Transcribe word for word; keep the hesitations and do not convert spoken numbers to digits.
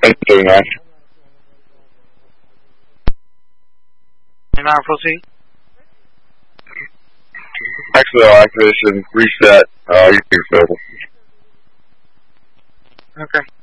Thank you, man. And now proceed. Actually, I'll activation reset. Uh, you can fill. Okay.